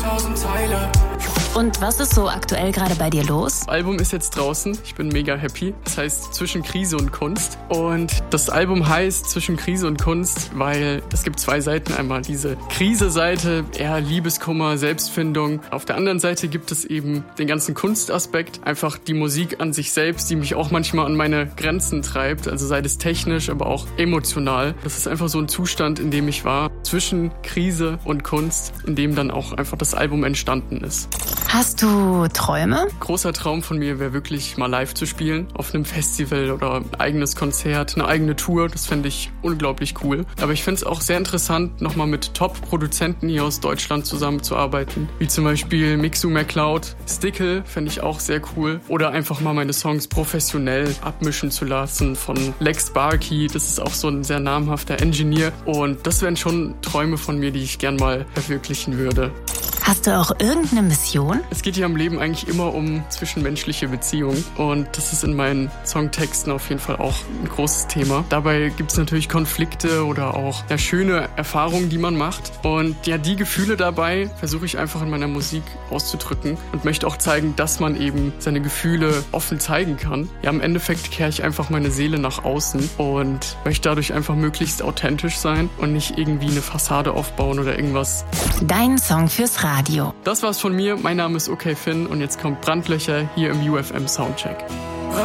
Und was ist so aktuell gerade bei dir los? Das Album ist jetzt draußen. Ich bin mega happy. Das heißt Zwischen Krise und Kunst. Und das Album heißt Zwischen Krise und Kunst, weil es gibt zwei Seiten. Einmal diese Krise-Seite, eher Liebeskummer, Selbstfindung. Auf der anderen Seite gibt es eben den ganzen Kunstaspekt. Einfach die Musik an sich selbst, die mich auch manchmal an meine Grenzen treibt. Also sei es technisch, aber auch emotional. Das ist einfach so ein Zustand, in dem ich war. Zwischen Krise und Kunst, in dem dann auch einfach das Album entstanden ist. Hast du Träume? Großer Traum von mir wäre wirklich mal live zu spielen. Auf einem Festival oder ein eigenes Konzert, eine eigene Tour. Das fände ich unglaublich cool. Aber ich finde es auch sehr interessant, nochmal mit Top-Produzenten hier aus Deutschland zusammenzuarbeiten. Wie zum Beispiel Mixu McCloud. Stickel fände ich auch sehr cool. Oder einfach mal meine Songs professionell abmischen zu lassen von Lex Barkey. Das ist auch so ein sehr namhafter Engineer. Und das wären schon Träume von mir, die ich gern mal verwirklichen würde. Hast du auch irgendeine Mission? Es geht ja im Leben eigentlich immer um zwischenmenschliche Beziehungen und das ist in meinen Songtexten auf jeden Fall auch ein großes Thema. Dabei gibt es natürlich Konflikte oder auch schöne Erfahrungen, die man macht und die Gefühle dabei versuche ich einfach in meiner Musik auszudrücken und möchte auch zeigen, dass man eben seine Gefühle offen zeigen kann. Ja, im Endeffekt kehre ich einfach meine Seele nach außen und möchte dadurch einfach möglichst authentisch sein und nicht irgendwie eine Fassade aufbauen oder irgendwas. Dein Song fürs Radio. Das war's von mir. Mein Name ist OK Finn und jetzt kommt Brandlöcher hier im UFM Soundcheck.